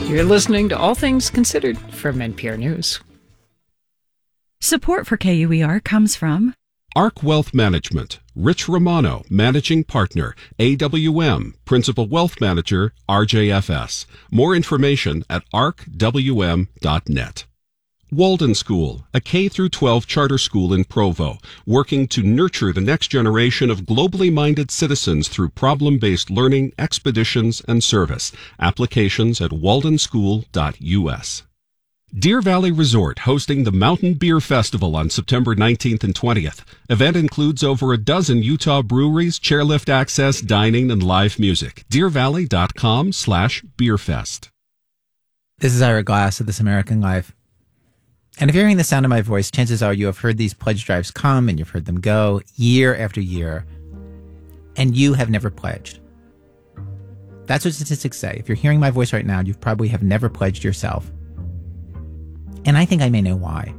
You're listening to All Things Considered from NPR News. Support for KUER comes from ARC Wealth Management, Rich Romano, Managing Partner, AWM, Principal Wealth Manager, RJFS. More information at arcwm.net. Walden School, a K-12 charter school in Provo, working to nurture the next generation of globally minded citizens through problem-based learning, expeditions, and service. Applications at waldenschool.us. Deer Valley Resort hosting the Mountain Beer Festival on September 19th and 20th. Event includes over a dozen Utah breweries, chairlift access, dining, and live music. DeerValley.com/beerfest. This is Ira Glass of This American Life. And if you're hearing the sound of my voice, chances are you have heard these pledge drives come and you've heard them go year after year, and you have never pledged. That's what statistics say. If you're hearing my voice right now, you probably have never pledged yourself. And I think I may know why.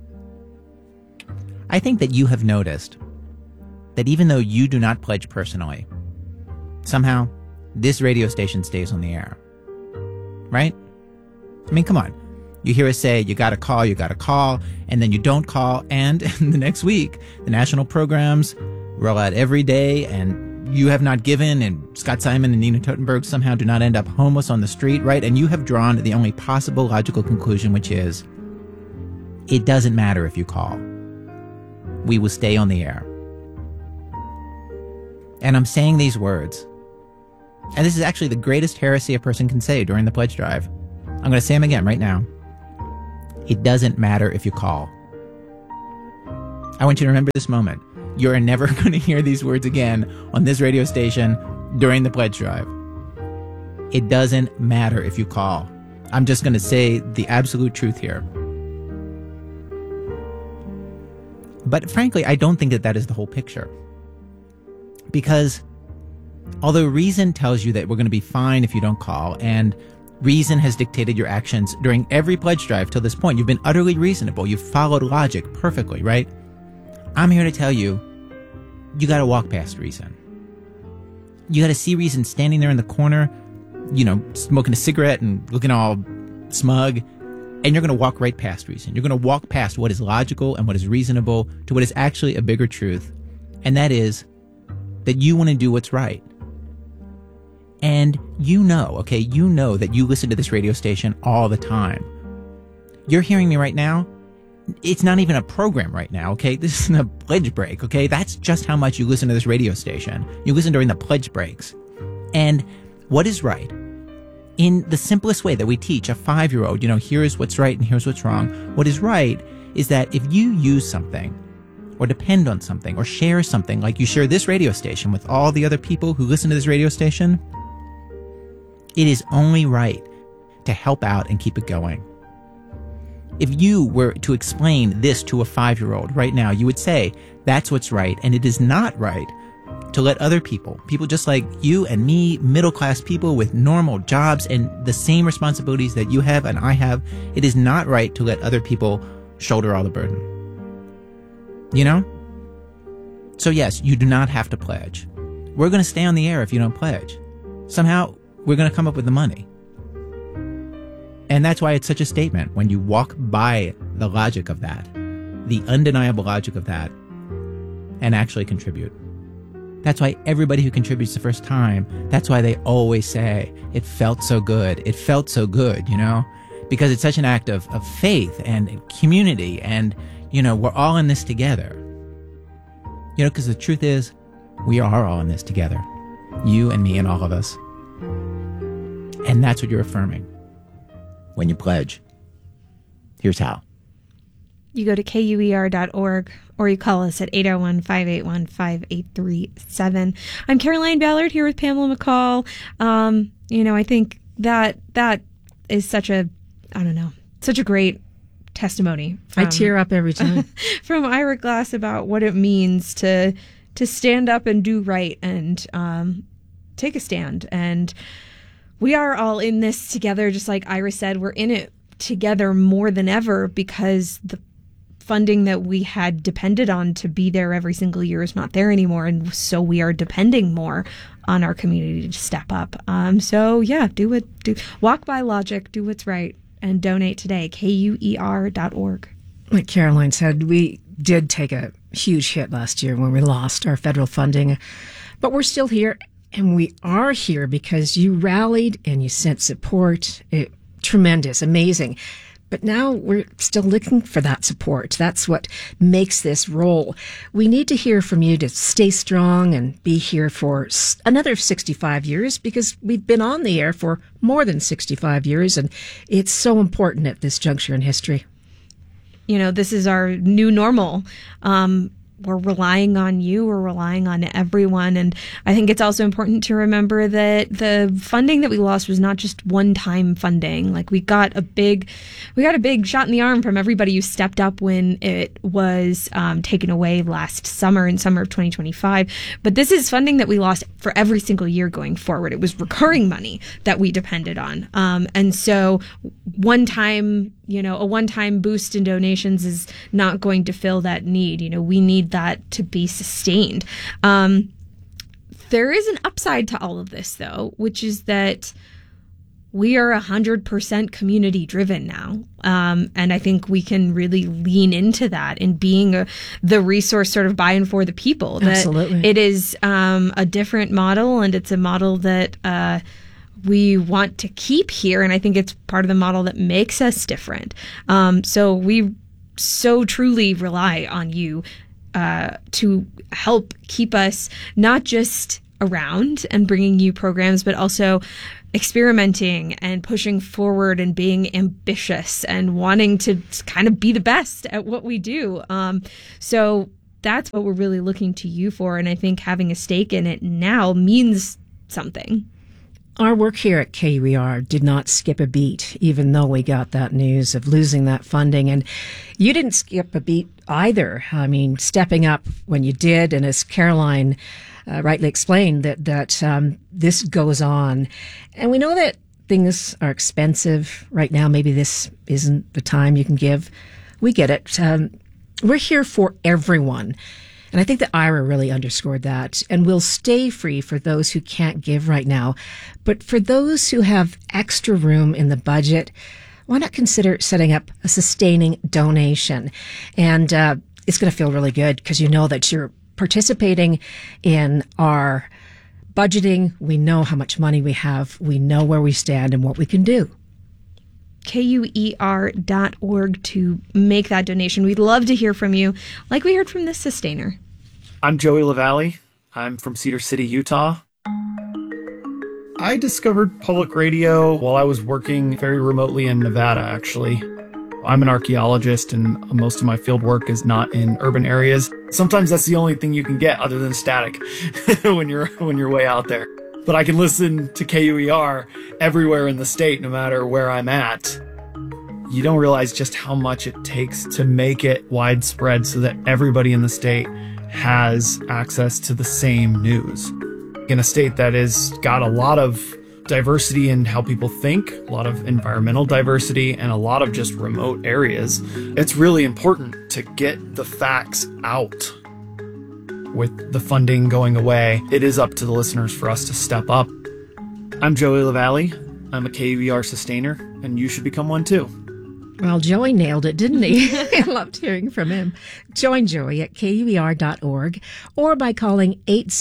I think that you have noticed that even though you do not pledge personally, somehow this radio station stays on the air. Right? I mean, come on. You hear us say, you got to call, and then you don't call, and the next week, the national programs roll out every day, and you have not given, and Scott Simon and Nina Totenberg somehow do not end up homeless on the street, right? And you have drawn the only possible logical conclusion, which is, it doesn't matter if you call. We will stay on the air. And I'm saying these words, and this is actually the greatest heresy a person can say during the pledge drive. I'm going to say them again right now. It doesn't matter if you call. I want you to remember this moment. You're never going to hear these words again on this radio station during the pledge drive. It doesn't matter if you call. I'm just going to say the absolute truth here. But frankly, I don't think that that is the whole picture. Because although reason tells you that we're going to be fine if you don't call, and reason has dictated your actions during every pledge drive till this point, you've been utterly reasonable. You've followed logic perfectly, right? I'm here to tell you, you got to walk past reason. You got to see reason standing there in the corner, smoking a cigarette and looking all smug, and you're going to walk right past reason. You're going to walk past what is logical and what is reasonable to what is actually a bigger truth, and that is that you want to do what's right. And you know that you listen to this radio station all the time. You're hearing me right now. It's not even a program right now, okay? This isn't a pledge break, okay? That's just how much you listen to this radio station. You listen during the pledge breaks. And what is right? In the simplest way that we teach a 5-year-old, here's what's right and here's what's wrong. What is right is that if you use something or depend on something or share something, like you share this radio station with all the other people who listen to this radio station, it is only right to help out and keep it going. If you were to explain this to a 5-year-old right now, you would say, that's what's right, and it is not right to let other people just like you and me, middle-class people with normal jobs and the same responsibilities that you have and I have, it is not right to let other people shoulder all the burden. So yes, you do not have to pledge. We're going to stay on the air if you don't pledge. Somehow, we're going to come up with the money. And that's why it's such a statement when you walk by the logic of that, the undeniable logic of that, and actually contribute. That's why everybody who contributes the first time, that's why they always say, it felt so good. It felt so good, because it's such an act of faith and community, and, we're all in this together. Because the truth is, we are all in this together. You and me and all of us. And that's what you're affirming when you pledge. Here's how. You go to KUER.org or you call us at 801-581-5837. I'm Caroline Ballard here with Pamela McCall. I think that is such a great testimony. I tear up every time. From Ira Glass about what it means to stand up and do right and take a stand. And we are all in this together, just like Ira said. We're in it together more than ever because the funding that we had depended on to be there every single year is not there anymore. And so we are depending more on our community to step up. So yeah, walk by logic, do what's right, and donate today. KUER.org. Like Caroline said, we did take a huge hit last year when we lost our federal funding, but we're still here, and we are here because you rallied and you sent support. Tremendous, amazing. But now we're still looking for that support. That's what makes this roll. We need to hear from you to stay strong and be here for another 65 years, because we've been on the air for more than 65 years, and it's so important at this juncture in history. You know, this is our new normal. We're relying on you. We're relying on everyone. And I think it's also important to remember that the funding that we lost was not just one-time funding. Like, we got a big shot in the arm from everybody who stepped up when it was taken away last summer, in summer of 2025. But this is funding that we lost for every single year going forward. It was recurring money that we depended on. And so a one-time boost in donations is not going to fill that need. You know, we need that to be sustained. There is an upside to all of this, though, which is that we are 100% community driven now. And I think we can really lean into that in being the resource sort of by and for the people. That Absolutely. It is a different model, and it's a model that we want to keep here. And I think it's part of the model that makes us different. So we so truly rely on you to help keep us not just around and bringing you programs, but also experimenting and pushing forward and being ambitious and wanting to kind of be the best at what we do. So that's what we're really looking to you for. And I think having a stake in it now means something. Our work here at KUER did not skip a beat, even though we got that news of losing that funding. And you didn't skip a beat either. I mean, stepping up when you did. And as Caroline rightly explained, that this goes on. And we know that things are expensive right now. Maybe this isn't the time you can give. We get it. We're here for everyone. And I think that Ira really underscored that. And we'll stay free for those who can't give right now. But for those who have extra room in the budget, why not consider setting up a sustaining donation? And it's going to feel really good because you know that you're participating in our budgeting. We know how much money we have. We know where we stand and what we can do. KUER.org to make that donation. We'd love to hear from you, like we heard from this sustainer. I'm Joey LaValle. I'm from Cedar City, Utah. I discovered public radio while I was working very remotely in Nevada, actually. I'm an archaeologist, and most of my field work is not in urban areas. Sometimes that's the only thing you can get other than static when you're way out there. But I can listen to KUER everywhere in the state, no matter where I'm at. You don't realize just how much it takes to make it widespread so that everybody in the state has access to the same news. In a state that has got a lot of diversity in how people think, a lot of environmental diversity, and a lot of just remote areas, it's really important to get the facts out. With the funding going away, it is up to the listeners for us to step up. I'm Joey LaValle. I'm a KUER sustainer, and you should become one too. Well, Joey nailed it, didn't he? I loved hearing from him. Join Joey at KUER.org or by calling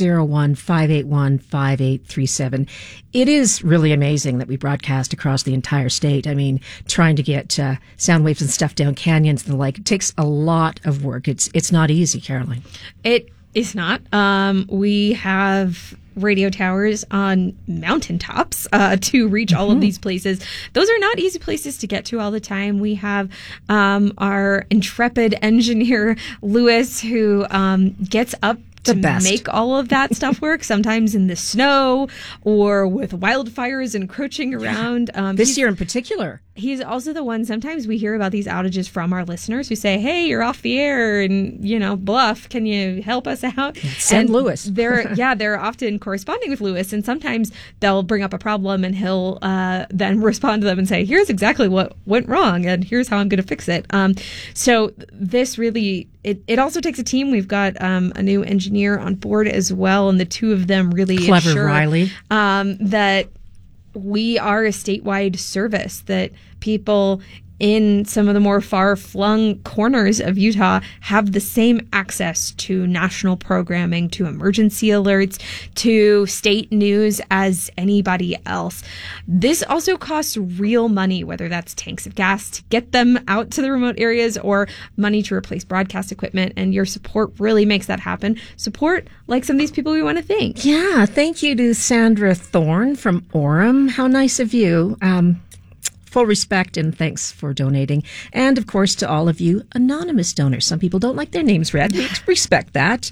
801-581-5837. It is really amazing that we broadcast across the entire state. I mean, trying to get sound waves and stuff down canyons and the like, it takes a lot of work. It's not easy, Caroline. It is not. We have radio towers on mountaintops to reach all of these places. Those are not easy places to get to all the time. We have our intrepid engineer, Lewis, who gets up to make all of that stuff work, sometimes in the snow or with wildfires encroaching around. This year in particular. He's also the one, sometimes we hear about these outages from our listeners who say, hey, you're off the air and, bluff, can you help us out? Send Lewis. They're often corresponding with Lewis, and sometimes they'll bring up a problem and he'll then respond to them and say, here's exactly what went wrong and here's how I'm going to fix it. So this really, it also takes a team. We've got a new engineer on board as well, and the two of them really Clever Riley. That we are a statewide service, that people in some of the more far-flung corners of Utah have the same access to national programming, to emergency alerts, to state news as anybody else. This also costs real money, whether that's tanks of gas to get them out to the remote areas or money to replace broadcast equipment, and your support really makes that happen. Support like some of these people we want to thank. Yeah, thank you to Sandra Thorne from Orem. How nice of you. Full respect and thanks for donating. And, of course, to all of you anonymous donors. Some people don't like their names read. We respect that.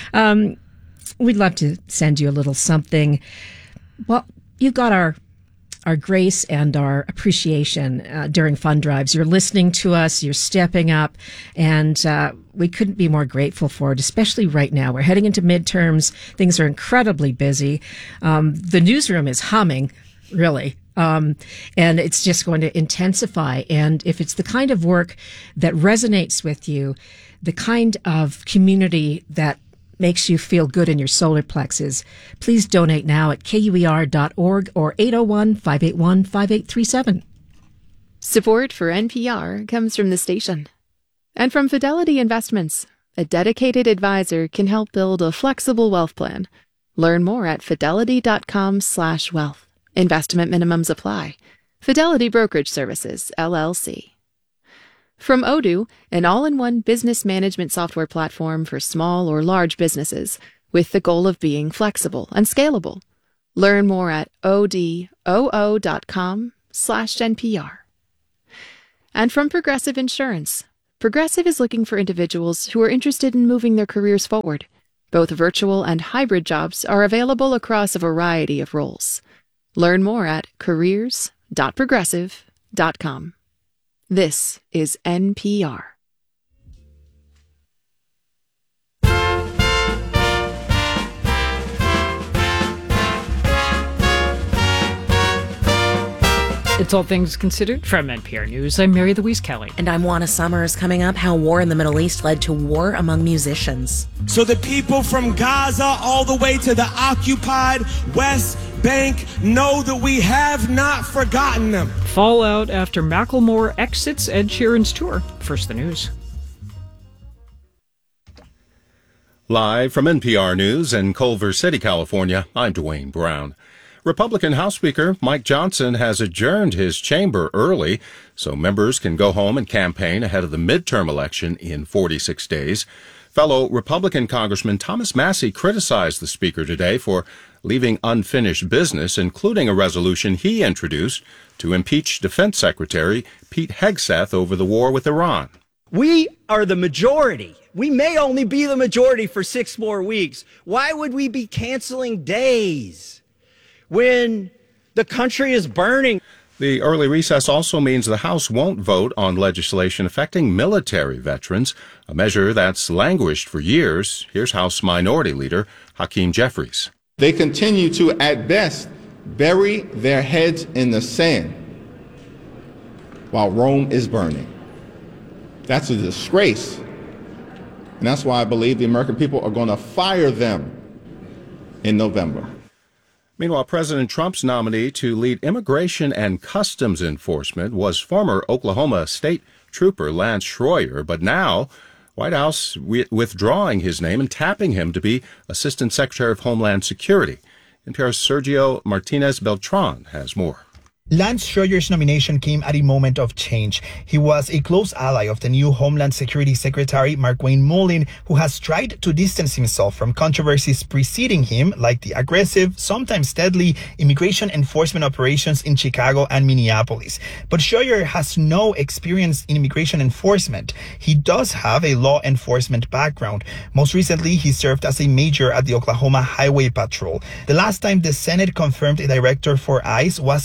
We'd love to send you a little something. Well, you got our grace and our appreciation during fund drives. You're listening to us. You're stepping up. And we couldn't be more grateful for it, especially right now. We're heading into midterms. Things are incredibly busy. The newsroom is humming, really. And it's just going to intensify. And if it's the kind of work that resonates with you, the kind of community that makes you feel good in your solar plexus, please donate now at kuer.org or 801-581-5837. Support for NPR comes from the station and from Fidelity Investments. A dedicated advisor can help build a flexible wealth plan. Learn more at fidelity.com/wealth. Investment minimums apply. Fidelity Brokerage Services, LLC. From Odoo, an all-in-one business management software platform for small or large businesses, with the goal of being flexible and scalable. Learn more at odoo.com/NPR. And from Progressive Insurance. Progressive is looking for individuals who are interested in moving their careers forward. Both virtual and hybrid jobs are available across a variety of roles. Learn more at careers.progressive.com. This is NPR. It's All Things Considered from NPR News. I'm Mary Louise Kelly. And I'm Juana Summers. Coming up, how war in the Middle East led to war among musicians. So the people from Gaza all the way to the occupied West Bank know that we have not forgotten them. Fallout after Macklemore exits Ed Sheeran's tour. First, the news. Live from NPR News in Culver City, California, I'm Dwayne Brown. Republican House Speaker Mike Johnson has adjourned his chamber early so members can go home and campaign ahead of the midterm election in 46 days. Fellow Republican Congressman Thomas Massie criticized the speaker today for leaving unfinished business, including a resolution he introduced to impeach Defense Secretary Pete Hegseth over the war with Iran. We are the majority. We may only be the majority for 6 more weeks. Why would we be canceling days when the country is burning? The early recess also means the House won't vote on legislation affecting military veterans, a measure that's languished for years. Here's House Minority Leader Hakeem Jeffries. They continue to, at best, bury their heads in the sand while Rome is burning. That's a disgrace. And that's why I believe the American people are going to fire them in November. Meanwhile, President Trump's nominee to lead immigration and customs enforcement was former Oklahoma State Trooper Lance Schroyer, but now White House withdrawing his name and tapping him to be Assistant Secretary of Homeland Security. NPR's Sergio Martinez Beltran has more. Lance Schroyer's nomination came at a moment of change. He was a close ally of the new Homeland Security Secretary, Markwayne Mullin, who has tried to distance himself from controversies preceding him, like the aggressive, sometimes deadly, immigration enforcement operations in Chicago and Minneapolis. But Schroyer has no experience in immigration enforcement. He does have a law enforcement background. Most recently, he served as a major at the Oklahoma Highway Patrol. The last time the Senate confirmed a director for ICE was in 2016.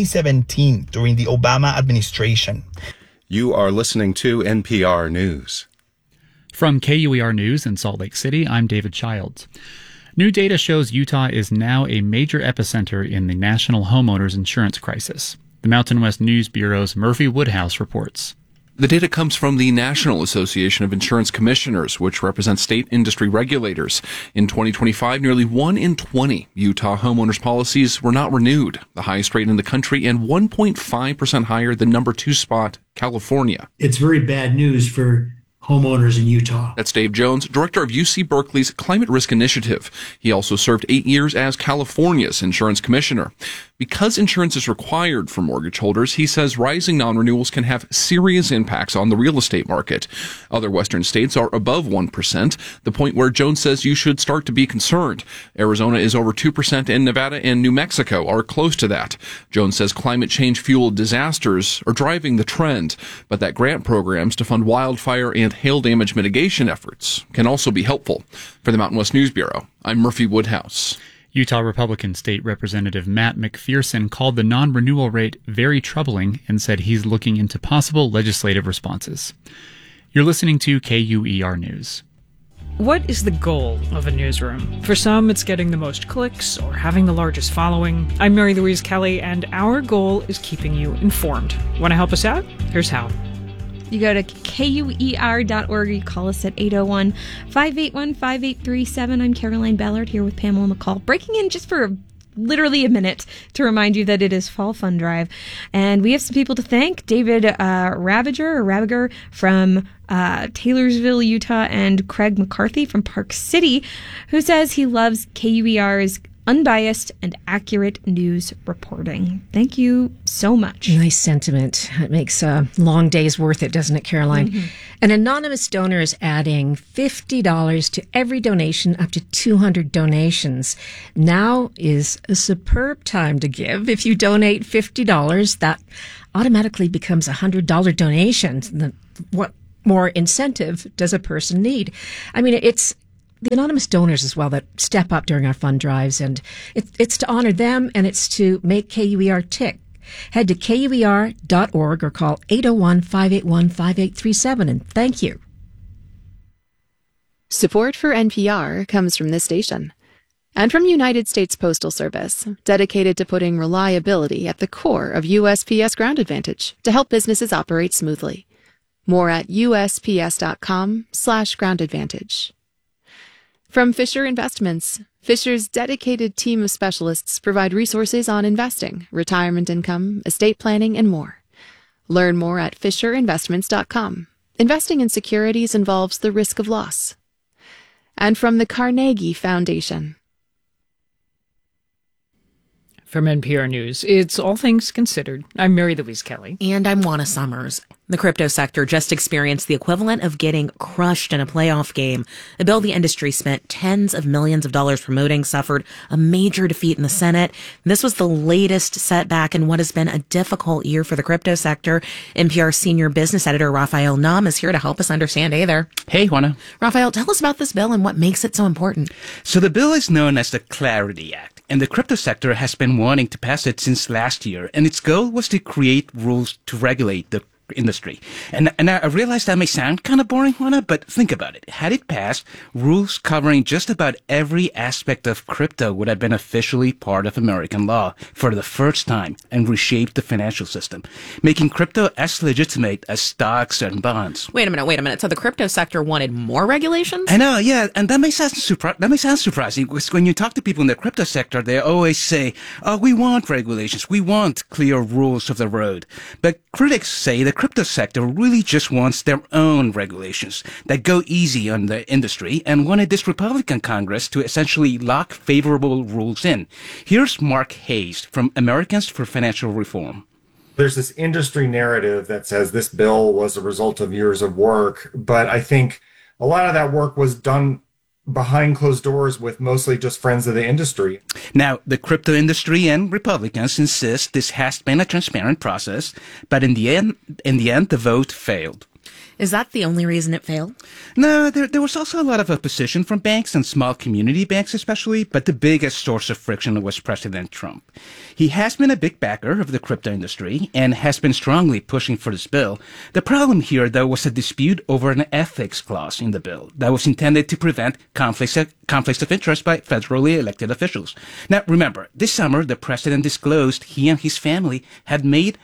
2017 during the Obama administration. You are listening to NPR News. From KUER News in Salt Lake City, I'm David Childs. New data shows Utah is now a major epicenter in the national homeowners insurance crisis. The Mountain West News Bureau's Murphy Woodhouse reports. The data comes from the National Association of Insurance Commissioners, which represents state industry regulators. In 2025, nearly 1 in 20 Utah homeowners policies were not renewed, the highest rate in the country and 1.5% higher than number 2 spot, California. It's very bad news for homeowners in Utah. That's Dave Jones, director of UC Berkeley's Climate Risk Initiative. He also served 8 years as California's insurance commissioner. Because insurance is required for mortgage holders, he says rising non-renewals can have serious impacts on the real estate market. Other Western states are above 1%, the point where Jones says you should start to be concerned. Arizona is over 2%, and Nevada and New Mexico are close to that. Jones says climate change-fueled disasters are driving the trend, but that grant programs to fund wildfire and hail damage mitigation efforts can also be helpful. For the Mountain West News Bureau, I'm Murphy Woodhouse. Utah Republican State Representative Matt McPherson called the non-renewal rate very troubling and said he's looking into possible legislative responses. You're listening to KUER News. What is the goal of a newsroom? For some, it's getting the most clicks or having the largest following. I'm Mary Louise Kelly, and our goal is keeping you informed. Want to help us out? Here's how. You go to KUER.org. You call us at 801-581-5837. I'm Caroline Ballard here with Pamela McCall, breaking in just for literally a minute to remind you that it is Fall Fund Drive. And we have some people to thank. David Rabiger from Taylorsville, Utah, and Craig McCarthy from Park City, who says he loves KUER's unbiased and accurate news reporting. Thank you so much. Nice sentiment. It makes a long day's worth it, doesn't it, Caroline? Mm-hmm. An anonymous donor is adding $50 to every donation up to 200 donations. Now is a superb time to give. If you donate $50, that automatically becomes a $100 donation. What more incentive does a person need? I mean, it's the anonymous donors as well that step up during our fund drives, and it's to honor them, and it's to make KUER tick. Head to KUER.org or call 801-581-5837, and thank you. Support for NPR comes from this station and from United States Postal Service, dedicated to putting reliability at the core of USPS Ground Advantage to help businesses operate smoothly. More at USPS.com/groundadvantage. From Fisher Investments, Fisher's dedicated team of specialists provide resources on investing, retirement income, estate planning, and more. Learn more at FisherInvestments.com. Investing in securities involves the risk of loss. And from the Carnegie Foundation. From NPR News, it's All Things Considered. I'm Mary Louise Kelly. And I'm Juana Summers. The crypto sector just experienced the equivalent of getting crushed in a playoff game. A bill the industry spent tens of millions of dollars promoting suffered a major defeat in the Senate. This was the latest setback in what has been a difficult year for the crypto sector. NPR senior business editor Raphael Nahm is here to help us understand. Hey there. Hey, Juana. Raphael, tell us about this bill and what makes it so important. So the bill is known as the Clarity Act, and the crypto sector has been wanting to pass it since last year, and its goal was to create rules to regulate the industry. And I realize that may sound kind of boring, Juana, but think about it. Had it passed, rules covering just about every aspect of crypto would have been officially part of American law for the first time and reshaped the financial system, making crypto as legitimate as stocks and bonds. Wait a minute. So the crypto sector wanted more regulations? I know, yeah, and that may sound surprising because when you talk to people in the crypto sector, they always say, "Oh, we want regulations, we want clear rules of the road." But critics say the crypto sector really just wants their own regulations that go easy on the industry and wanted this Republican Congress to essentially lock favorable rules in. Here's Mark Hayes from Americans for Financial Reform. There's this industry narrative that says this bill was a result of years of work, but I think a lot of that work was done behind closed doors with mostly just friends of the industry. Now, the crypto industry and Republicans insist this has been a transparent process, but in the end, the vote failed. Is that the only reason it failed? No, there was also a lot of opposition from banks and small community banks especially, but the biggest source of friction was President Trump. He has been a big backer of the crypto industry and has been strongly pushing for this bill. The problem here, though, was a dispute over an ethics clause in the bill that was intended to prevent conflicts of interest by federally elected officials. Now, remember, this summer, the president disclosed he and his family had made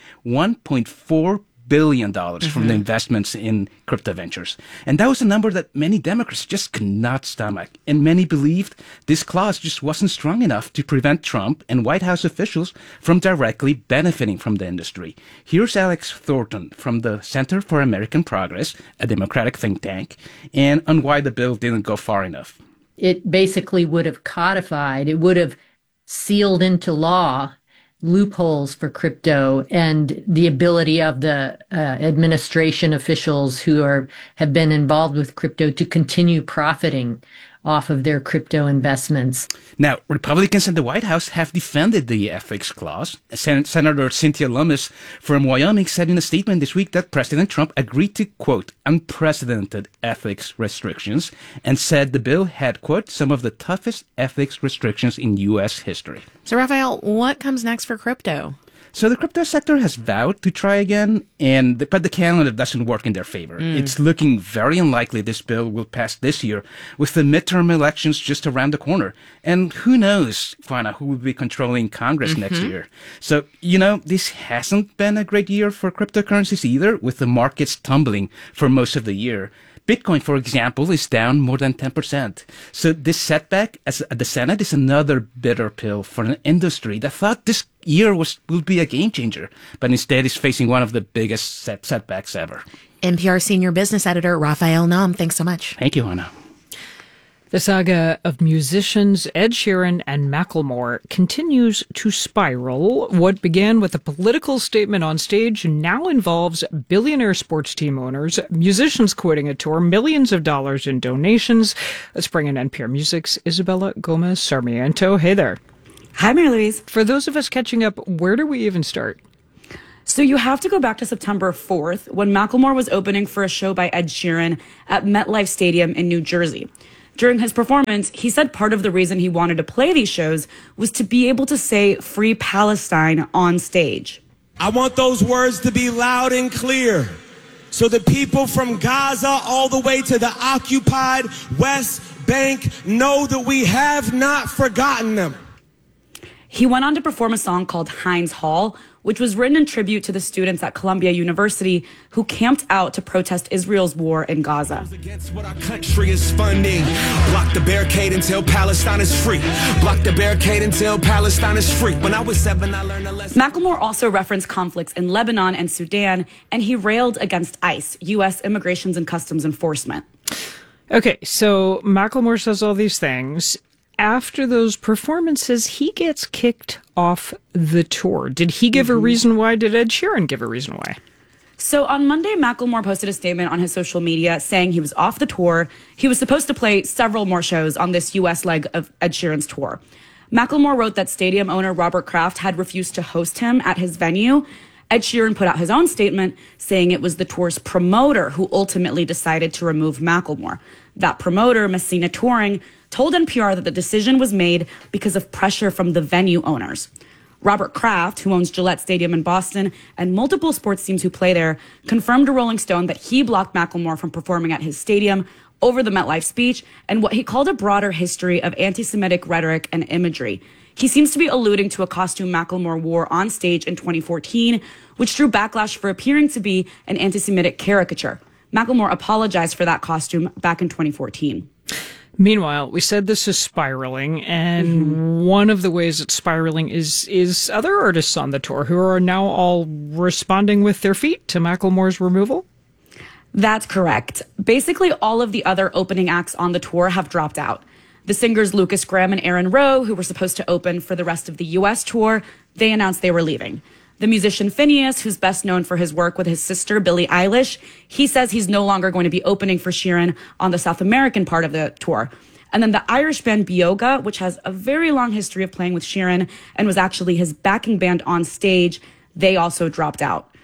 $1.4 billion from the investments in crypto ventures. And that was a number that many Democrats just could not stomach. And many believed this clause just wasn't strong enough to prevent Trump and White House officials from directly benefiting from the industry. Here's Alex Thornton from the Center for American Progress, a Democratic think tank, and on why the bill didn't go far enough. It basically would have codified, it would have sealed into law loopholes for crypto and the ability of the administration officials who have been involved with crypto to continue profiting off of their crypto investments. Now, Republicans in the White House have defended the ethics clause. Senator Cynthia Lummis from Wyoming said in a statement this week that President Trump agreed to, quote, unprecedented ethics restrictions and said the bill had, quote, some of the toughest ethics restrictions in U.S. history. So, Raphael, what comes next for crypto? So the crypto sector has vowed to try again, but the calendar doesn't work in their favor. It's looking very unlikely this bill will pass this year, with the midterm elections just around the corner. And who knows, Juana, who will be controlling Congress next year. So, this hasn't been a great year for cryptocurrencies either, with the markets tumbling for most of the year. Bitcoin, for example, is down more than 10%. So this setback at the Senate is another bitter pill for an industry that thought this year will be a game changer, but instead is facing one of the biggest setbacks ever. NPR senior business editor Raphael Nahm, thanks so much. Thank you, Anna. The saga of musicians Ed Sheeran and Macklemore continues to spiral. What began with a political statement on stage now involves billionaire sports team owners, musicians quitting a tour, millions of dollars in donations. Let's bring in NPR Music's Isabella Gomez Sarmiento. Hey there. Hi, Mary Louise. For those of us catching up, where do we even start? So you have to go back to September 4th when Macklemore was opening for a show by Ed Sheeran at MetLife Stadium in New Jersey. During his performance, he said part of the reason he wanted to play these shows was to be able to say Free Palestine on stage. I want those words to be loud and clear so the people from Gaza all the way to the occupied West Bank know that we have not forgotten them. He went on to perform a song called Heinz Hall, which was written in tribute to the students at Columbia University who camped out to protest Israel's war in Gaza. Against what our country is funding. Block the barricade until Palestine is free. Block the barricade until Palestine is free. When I was 7, I learned a lesson. Macklemore also referenced conflicts in Lebanon and Sudan, and he railed against ICE, U.S. Immigration and Customs Enforcement. Okay, so Macklemore says all these things. After those performances, he gets kicked off the tour. Did he give a reason why? Did Ed Sheeran give a reason why? So on Monday, Macklemore posted a statement on his social media saying he was off the tour. He was supposed to play several more shows on this U.S. leg of Ed Sheeran's tour. Macklemore wrote that stadium owner Robert Kraft had refused to host him at his venue. Ed Sheeran put out his own statement saying it was the tour's promoter who ultimately decided to remove Macklemore. That promoter, Messina Touring, told NPR that the decision was made because of pressure from the venue owners. Robert Kraft, who owns Gillette Stadium in Boston and multiple sports teams who play there, confirmed to Rolling Stone that he blocked Macklemore from performing at his stadium over the MetLife speech and what he called a broader history of anti-Semitic rhetoric and imagery. He seems to be alluding to a costume Macklemore wore on stage in 2014, which drew backlash for appearing to be an anti-Semitic caricature. Macklemore apologized for that costume back in 2014. Meanwhile, we said this is spiraling, and one of the ways it's spiraling is other artists on the tour who are now all responding with their feet to Macklemore's removal? That's correct. Basically, all of the other opening acts on the tour have dropped out. The singers Lucas Graham and Aaron Rowe, who were supposed to open for the rest of the U.S. tour, they announced they were leaving. The musician Phineas, who's best known for his work with his sister, Billie Eilish, he says he's no longer going to be opening for Sheeran on the South American part of the tour. And then the Irish band Bioga, which has a very long history of playing with Sheeran and was actually his backing band on stage, they also dropped out.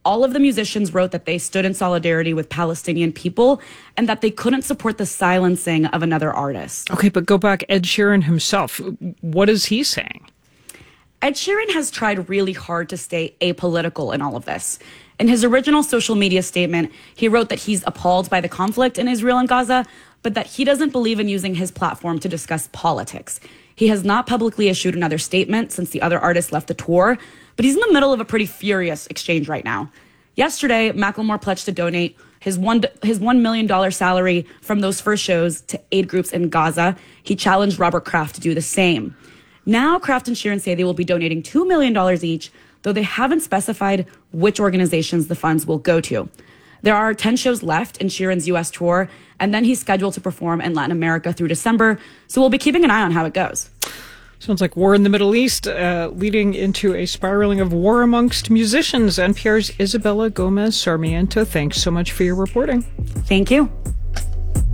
all of the musicians wrote that they stood in solidarity with Palestinian people and that they couldn't support the silencing of another artist. Okay, but go back. Ed Sheeran himself, what is he saying? Ed Sheeran has tried really hard to stay apolitical in all of this. In his original social media statement, he wrote that he's appalled by the conflict in Israel and Gaza, but that he doesn't believe in using his platform to discuss politics. He has not publicly issued another statement since the other artists left the tour, but he's in the middle of a pretty furious exchange right now. Yesterday, Macklemore pledged to donate his $1 million salary from those first shows to aid groups in Gaza. He challenged Robert Kraft to do the same. Now, Kraft and Sheeran say they will be donating $2 million each, though they haven't specified which organizations the funds will go to. There are 10 shows left in Sheeran's U.S. tour, and then he's scheduled to perform in Latin America through December, so we'll be keeping an eye on how it goes. Sounds like war in the Middle East, leading into a spiraling of war amongst musicians. NPR's Isabella Gomez Sarmiento, thanks so much for your reporting. Thank you.